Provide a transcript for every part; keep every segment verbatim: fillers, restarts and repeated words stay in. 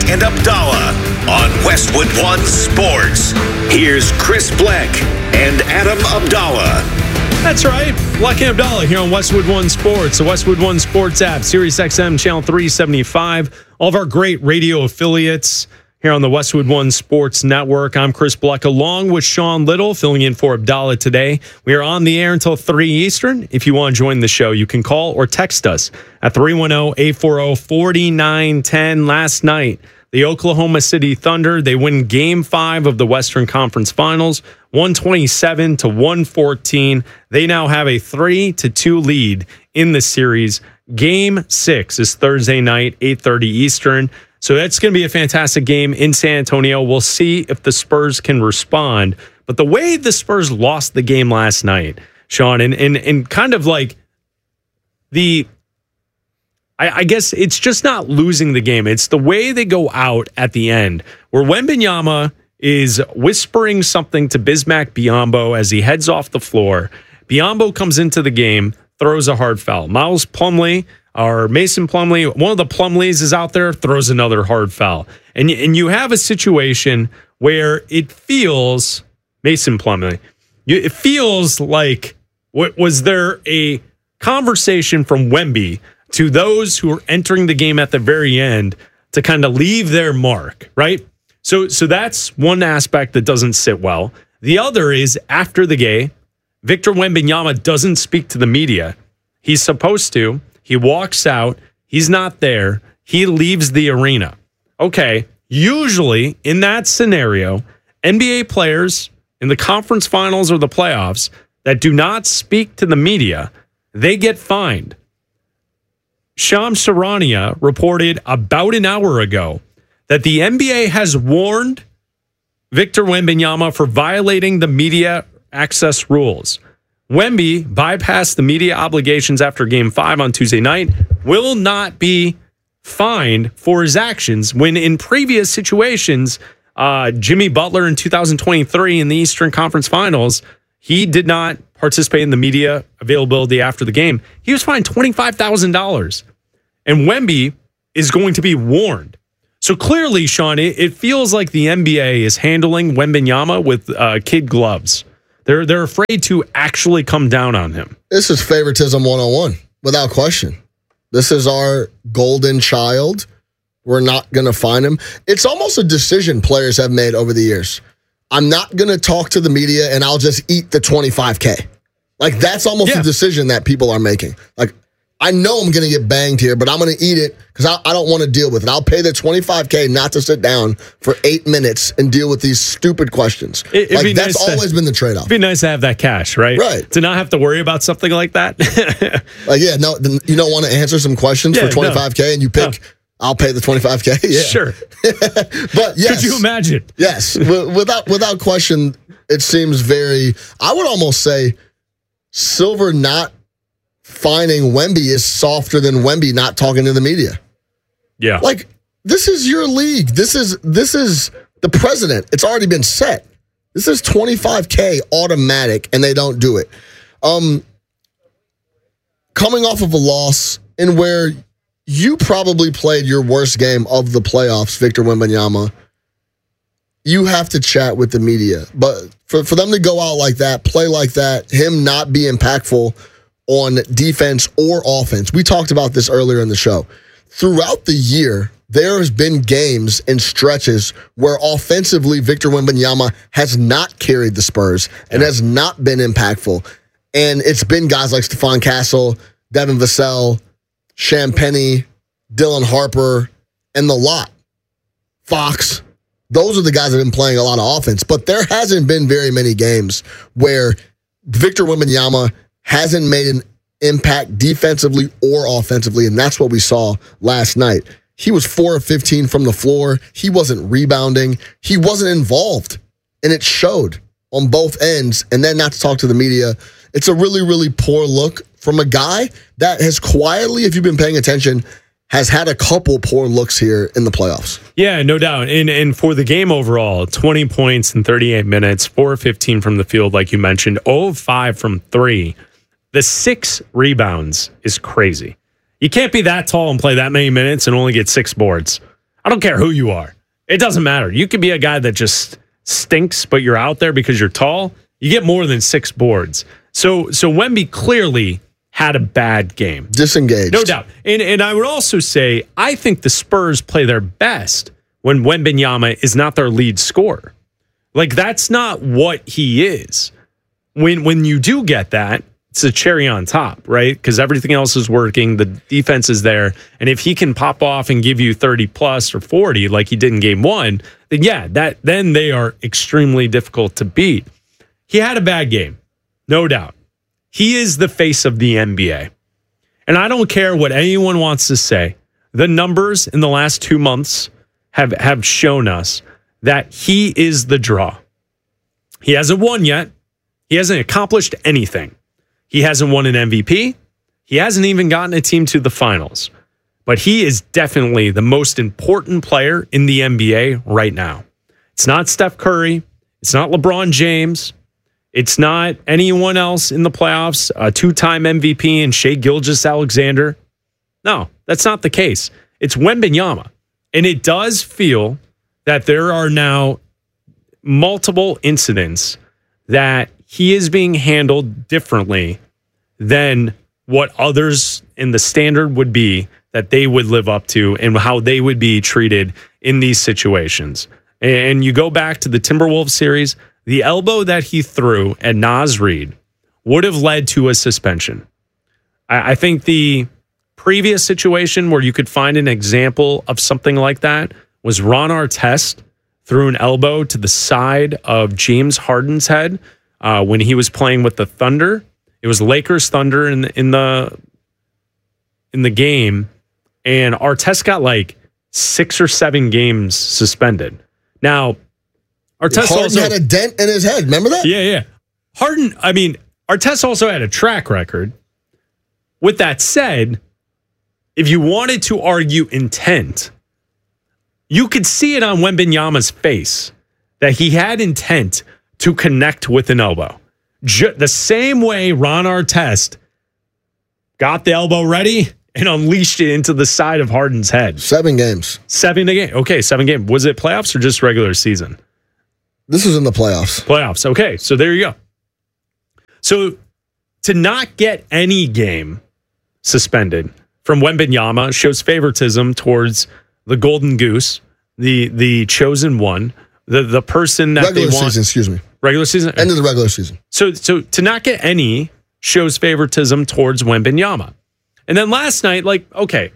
and Abdallah on Westwood One Sports. Here's Chris Black and Adam Abdallah. That's right. Black and Abdallah here on Westwood One Sports, the Westwood One Sports app, Sirius X M Channel three seventy-five. All of our great radio affiliates here on the Westwood One Sports Network. I'm Chris Black along with Sean Little, filling in for Abdallah today. We are on the air until three Eastern. If you want to join the show, you can call or text us at three one zero, eight four zero, four nine one zero. Last night, the Oklahoma City Thunder, they win game five of the Western Conference Finals, one twenty-seven to one fourteen. They now have a three to two lead in the series. Game six is Thursday night, eight thirty Eastern. So that's going to be a fantastic game in San Antonio. We'll see if the Spurs can respond. But the way the Spurs lost the game last night, Sean, and and, and kind of like the, I, I guess it's just not losing the game. It's the way they go out at the end, where Wembanyama is whispering something to Bismack Biyombo as he heads off the floor. Biyombo comes into the game, throws a hard foul. Miles Plumlee, or Mason Plumlee, one of the Plumlees is out there, throws another hard foul. And, and you have a situation where it feels, Mason Plumlee, it feels like, was there a conversation from Wemby to those who are entering the game at the very end to kind of leave their mark, right? So, so that's one aspect that doesn't sit well. The other is after the game, Victor Wembanyama doesn't speak to the media. He's supposed to. He walks out. He's not there. He leaves the arena. Okay, usually in that scenario, N B A players in the conference finals or the playoffs that do not speak to the media, they get fined. Shams Charania reported about an hour ago that the N B A has warned Victor Wembanyama for violating the media access rules. Wemby bypassed the media obligations after game five on Tuesday night, will not be fined for his actions when in previous situations, uh, Jimmy Butler in two thousand twenty-three in the Eastern Conference Finals, he did not participate in the media availability after the game. He was fined twenty-five thousand dollars. And Wemby is going to be warned. So clearly, Sean, it, it feels like the N B A is handling Wembanyama with uh, kid gloves. They're they're afraid to actually come down on him. This is favoritism one oh one, without question. This is our golden child. We're not going to find him. It's almost a decision players have made over the years. I'm not going to talk to the media, and I'll just eat the twenty-five K. Like, that's almost yeah. a decision that people are making. Like, I know I'm going to get banged here, but I'm going to eat it because I, I don't want to deal with it. I'll pay the twenty-five K not to sit down for eight minutes and deal with these stupid questions. It, like, that's nice always to, been the trade-off. It'd be nice to have that cash, right? Right. To not have to worry about something like that. Like, yeah, no, you don't want to answer some questions yeah, for twenty-five K no. and you pick, no. I'll pay the twenty-five K? Yeah. Sure. But yes. Could you imagine? Yes. without, without question, it seems very, I would almost say, Silver not finding Wemby is softer than Wemby not talking to the media. Yeah. Like, this is your league. This is this is the president. It's already been set. This is twenty-five K automatic, and they don't do it. Um, coming off of a loss in where you probably played your worst game of the playoffs, Victor Wembanyama, you have to chat with the media. But for, for them to go out like that, play like that, him not be impactful on defense or offense. We talked about this earlier in the show. Throughout the year, there has been games and stretches where offensively Victor Wembanyama has not carried the Spurs and has not been impactful. And it's been guys like Stephon Castle, Devin Vassell, Sham Penny, Dylan Harper, and the lot. Fox. Those are the guys that have been playing a lot of offense. But there hasn't been very many games where Victor Wembanyama hasn't made an impact defensively or offensively, and that's what we saw last night. He was four of fifteen from the floor. He wasn't rebounding. He wasn't involved, and it showed on both ends. And then not to talk to the media. It's a really, really poor look from a guy that has quietly, if you've been paying attention, has had a couple poor looks here in the playoffs. Yeah, no doubt. And and for the game overall, twenty points in thirty-eight minutes, four of fifteen from the field, like you mentioned, zero of five from three. The six rebounds is crazy. You can't be that tall and play that many minutes and only get six boards. I don't care who you are. It doesn't matter. You could be a guy that just stinks, but you're out there because you're tall. You get more than six boards. So, so Wemby clearly had a bad game. Disengaged. No doubt. And, and I would also say, I think the Spurs play their best when Wembanyama is not their lead scorer. Like, that's not what he is. When when you do get that, it's a cherry on top, right? Because everything else is working. The defense is there. And if he can pop off and give you thirty plus or forty like he did in game one, then yeah, that then they are extremely difficult to beat. He had a bad game, no doubt. He is the face of the N B A. And I don't care what anyone wants to say. The numbers in the last two months have, have shown us that he is the draw. He hasn't won yet. He hasn't accomplished anything. He hasn't won an M V P. He hasn't even gotten a team to the finals. But he is definitely the most important player in the N B A right now. It's not Steph Curry. It's not LeBron James. It's not anyone else in the playoffs, a two-time M V P and Shai Gilgeous-Alexander. No, that's not the case. It's Wembanyama. And it does feel that there are now multiple incidents that he is being handled differently than what others in the standard would be that they would live up to and how they would be treated in these situations. And you go back to the Timberwolves series, the elbow that he threw at Naz Reid would have led to a suspension. I, I think the previous situation where you could find an example of something like that was Ron Artest threw an elbow to the side of James Harden's head uh, when he was playing with the Thunder. It was Lakers Thunder in the, in the in the game, and Artest got like six or seven games suspended. Now, Artest Harden also had a dent in his head. Remember that? Yeah, yeah. Harden, I mean, Artest also had a track record. With that said, if you wanted to argue intent, you could see it on Wembanyama's face that he had intent to connect with an elbow. Ju- the same way Ron Artest got the elbow ready and unleashed it into the side of Harden's head. Seven games. Seven a game. Okay, seven games. Was it playoffs or just regular season? This was in the playoffs. Playoffs. Okay, so there you go. So to not get any game suspended from Wembanyama shows favoritism towards the Golden Goose, the the chosen one, the the person that regular they want. season, excuse me. Regular season? End of the regular season. So so to not get any shows favoritism towards Wembanyama. And then last night, like, okay,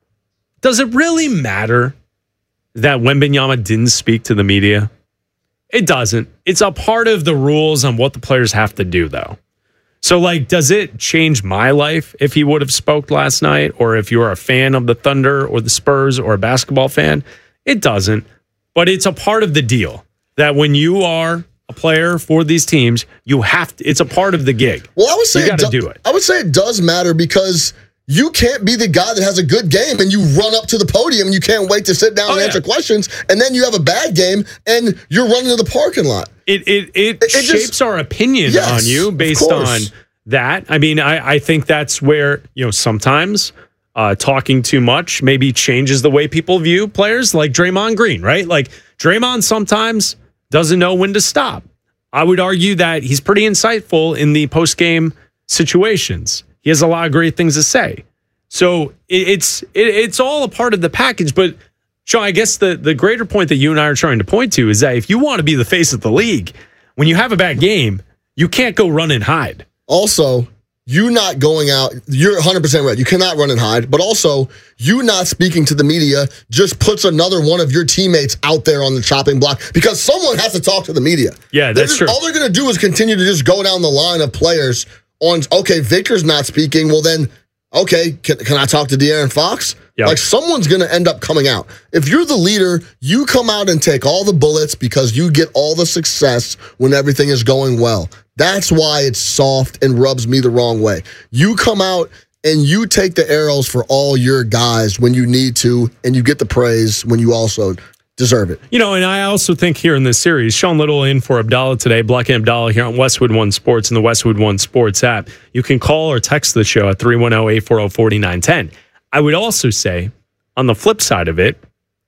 does it really matter that Wembanyama didn't speak to the media? It doesn't. It's a part of the rules on what the players have to do, though. So, like, does it change my life if he would have spoke last night, or if you're a fan of the Thunder or the Spurs or a basketball fan? It doesn't. But it's a part of the deal that when you are a player for these teams, you have to. It's a part of the gig. Well, I would say you got to do, do it. I would say it does matter because you can't be the guy that has a good game and you run up to the podium and you can't wait to sit down Oh, and yeah. answer questions, and then you have a bad game and you're running to the parking lot. It it it, it shapes just, our opinion yes, on you based of on course. that. I mean, I, I think that's where, you know, sometimes uh, talking too much maybe changes the way people view players like Draymond Green, right? Like Draymond sometimes doesn't know when to stop. I would argue that he's pretty insightful in the post-game situations. He has a lot of great things to say. So it, it's it, it's all a part of the package. But, Sean, I guess the, the greater point that you and I are trying to point to is that if you want to be the face of the league, when you have a bad game, you can't go run and hide. Also, you not going out, you're one hundred percent right. You cannot run and hide. But also, you not speaking to the media just puts another one of your teammates out there on the chopping block because someone has to talk to the media. Yeah, They're that's just, true. All they're going to do is continue to just go down the line of players on, okay, Vicar's not speaking. Well, then, okay, can, can I talk to De'Aaron Fox? Yep. Like, someone's going to end up coming out. If you're the leader, you come out and take all the bullets because you get all the success when everything is going well. That's why it's soft and rubs me the wrong way. You come out and you take the arrows for all your guys when you need to, and you get the praise when you also deserve it. You know, and I also think here in this series, Sean Little in for Abdallah today, Black and Abdallah here on Westwood One Sports and the Westwood One Sports app. You can call or text the show at three one zero, eight four zero, four nine one zero. I would also say, on the flip side of it,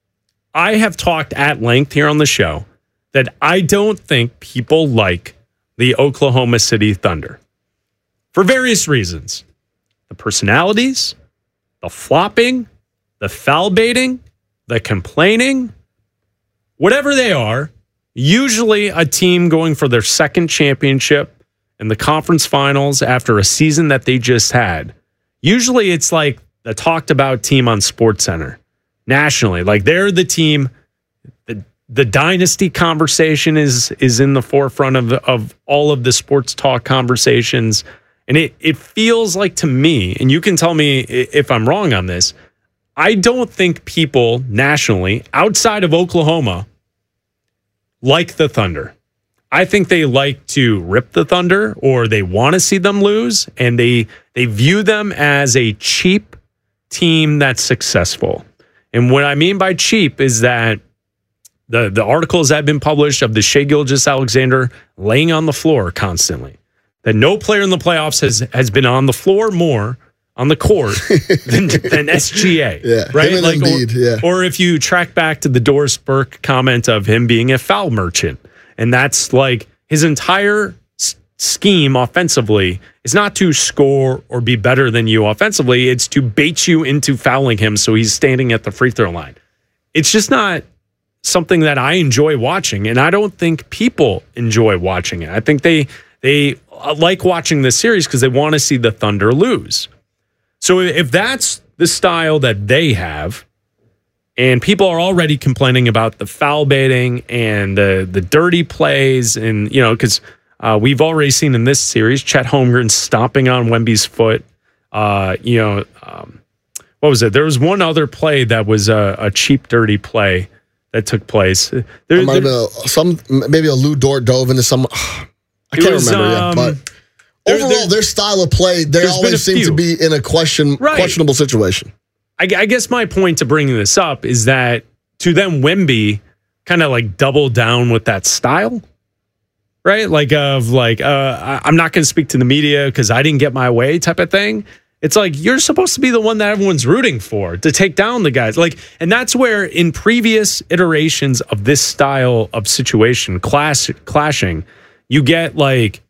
I have talked at length here on the show that I don't think people like the Oklahoma City Thunder for various reasons. The personalities, the flopping, the foul baiting, the complaining, whatever they are, usually a team going for their second championship in the conference finals after a season that they just had. Usually it's like the talked about team on SportsCenter nationally. Like they're the team, the, the dynasty conversation is is in the forefront of, of all of the sports talk conversations. And it, it feels like to me, and you can tell me if I'm wrong on this, I don't think people nationally outside of Oklahoma like the Thunder. I think they like to rip the Thunder or they want to see them lose, and they they view them as a cheap team that's successful. And what I mean by cheap is that the, the articles that have been published of the Shai Gilgeous-Alexander laying on the floor constantly, that no player in the playoffs has, has been on the floor more on the court than, than S G A. Yeah, right? Like, Embiid, or, yeah. Or if you track back to the Doris Burke comment of him being a foul merchant, and that's like his entire s- scheme offensively is not to score or be better than you offensively. It's to bait you into fouling him so he's standing at the free throw line. It's just not something that I enjoy watching, and I don't think people enjoy watching it. I think they they like watching this series because they want to see the Thunder lose. So if that's the style that they have, and people are already complaining about the foul baiting and the the dirty plays, and you know, because uh, we've already seen in this series Chet Holmgren stomping on Wemby's foot. Uh, you know, um, what was it? There was one other play that was a, a cheap, dirty play that took place. There, there might there, have been a, some maybe a Lou Dort dove into some. I can't was, remember um, yet, but. There, Overall, there, their style of play, they always seem to be in a question, right. questionable situation. I, I guess my point to bringing this up is that to them, Wemby kind of like doubled down with that style, right? Like of like, uh, I'm not going to speak to the media because I didn't get my way type of thing. It's like you're supposed to be the one that everyone's rooting for to take down the guys. Like, and that's where in previous iterations of this style of situation, clash, clashing, you get like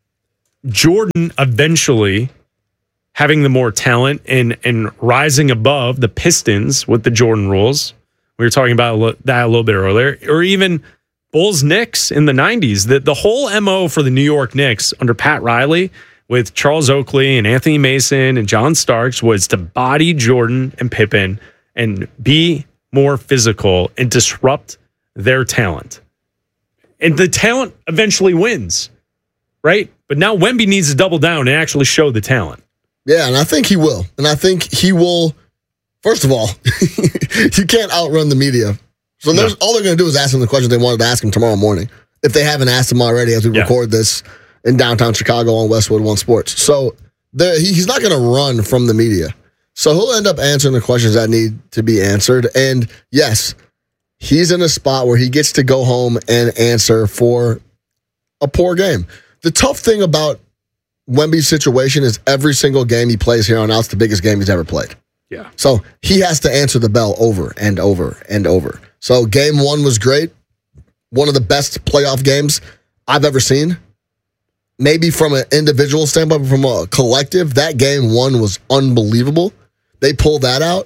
Jordan eventually having the more talent and and rising above the Pistons with the Jordan rules. We were talking about that a little bit earlier. Or even Bulls Knicks in the nineties. The, the whole M O for the New York Knicks under Pat Riley with Charles Oakley and Anthony Mason and John Starks was to body Jordan and Pippen and be more physical and disrupt their talent. And the talent eventually wins, right? But now Wemby needs to double down and actually show the talent. Yeah, and I think he will. And I think he will, first of all, you can't outrun the media. So no. all they're going to do is ask him the questions they wanted to ask him tomorrow morning, if they haven't asked him already as we yeah. record this in downtown Chicago on Westwood One Sports. So he, he's not going to run from the media. So he'll end up answering the questions that need to be answered. And yes, he's in a spot where he gets to go home and answer for a poor game. The tough thing about Wemby's situation is every single game he plays here on out is the biggest game he's ever played. Yeah. So he has to answer the bell over and over and over. So game one was great. One of the best playoff games I've ever seen. Maybe from an individual standpoint, but from a collective, that game one was unbelievable. They pulled that out.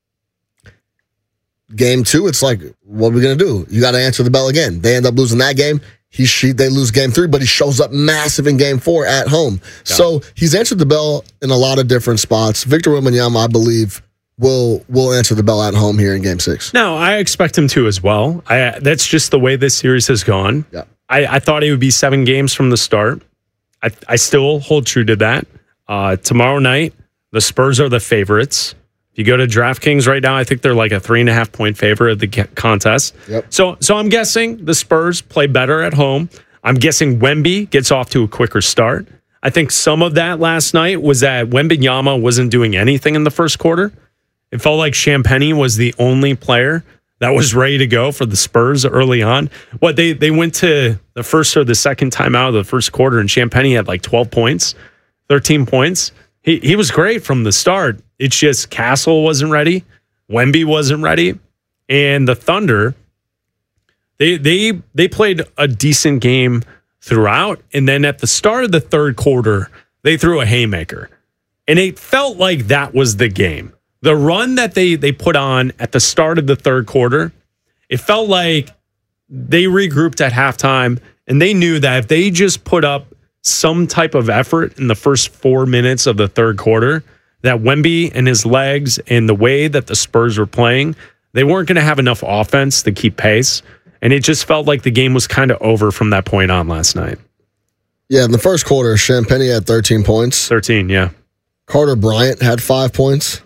Game two, it's like, what are we going to do? You got to answer the bell again. They end up losing that game. He, she, they lose game three, but he shows up massive in game four at home. Yeah. So he's answered the bell in a lot of different spots. Victor Wembanyama, I believe, will will answer the bell at home here in game six. No, I expect him to as well. I That's just the way this series has gone. Yeah. I, I thought it would be seven games from the start. I, I still hold true to that. Uh, tomorrow night, the Spurs are the favorites. If you go to DraftKings right now, I think they're like a three and a half point favorite of the contest. Yep. So, so I'm guessing the Spurs play better at home. I'm guessing Wemby gets off to a quicker start. I think some of that last night was that Wembanyama wasn't doing anything in the first quarter. It felt like Champagnie was the only player that was ready to go for the Spurs early on. What they they went to the first or the second time out of the first quarter, and Champagnie had like twelve points, thirteen points. He he was great from the start. It's just Castle wasn't ready. Wemby wasn't ready. And the Thunder, They they they played a decent game throughout, and then at the start of the third quarter, they threw a haymaker. And it felt like that was the game. The run that they they put on at the start of the third quarter, it felt like they regrouped at halftime, and they knew that if they just put up some type of effort in the first four minutes of the third quarter, that Wemby and his legs and the way that the Spurs were playing, they weren't going to have enough offense to keep pace. And it just felt like the game was kind of over from that point on last night. Yeah, in the first quarter, Champagny had thirteen points. thirteen, yeah. Carter Bryant had five points.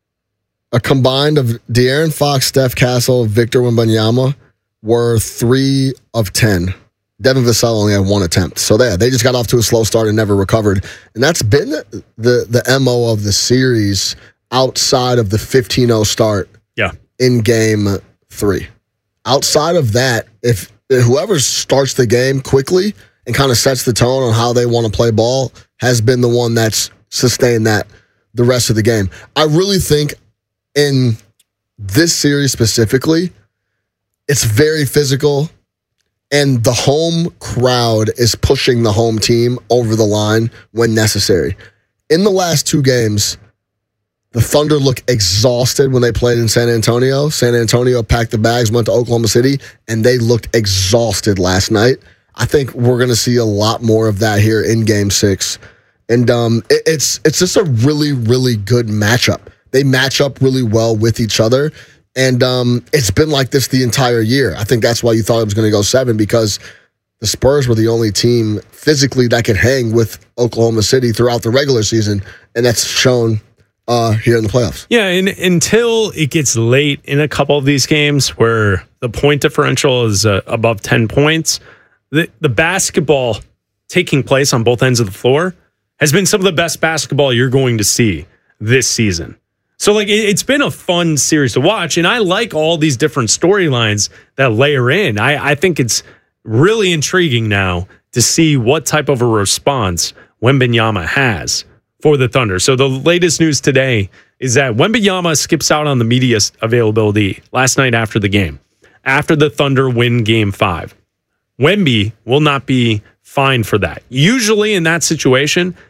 A combined of De'Aaron Fox, Steph Castle, Victor Wembanyama were three of ten. Devin Vassell only had one attempt. So they, they just got off to a slow start and never recovered. And that's been the, the, the M O of the series outside of the fifteen oh start yeah. in game three. Outside of that, if, if whoever starts the game quickly and kind of sets the tone on how they want to play ball has been the one that's sustained that the rest of the game. I really think in this series specifically, it's very physical, and the home crowd is pushing the home team over the line when necessary. In the last two games, the Thunder looked exhausted when they played in San Antonio. San Antonio packed the bags, went to Oklahoma City, and they looked exhausted last night. I think we're going to see a lot more of that here in Game Six, and um, it, it's it's just a really really good matchup. They match up really well with each other, and um, it's been like this the entire year. I think that's why you thought it was going to go seven, because the Spurs were the only team physically that could hang with Oklahoma City throughout the regular season, and that's shown uh, here in the playoffs. Yeah, and until it gets late in a couple of these games where the point differential is uh, above ten points, the, the basketball taking place on both ends of the floor has been some of the best basketball you're going to see this season. So, like, it, it's been a fun series to watch, and I like all these different storylines that layer in. I, I think it's really intriguing now to see what type of a response Wembanyama has for the Thunder. So the latest news today is that Wembanyama skips out on the media availability last night after the game, after the Thunder win game five. Wemby will not be fined for that. Usually in that situation,